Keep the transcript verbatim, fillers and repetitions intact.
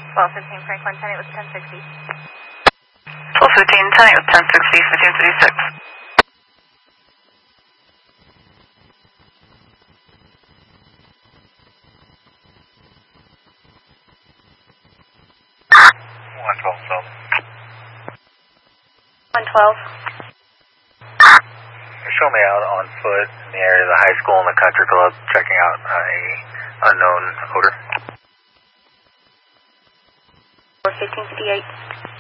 twelve fifteen Franklin, ten eight with ten sixty. twelve fifteen, ten eight with ten sixty, fifteen fifty-six. one twelve, so. one twelve. Show me out on foot in the area of the high school and the country club, checking out a unknown odor. fifteen fifty-eight.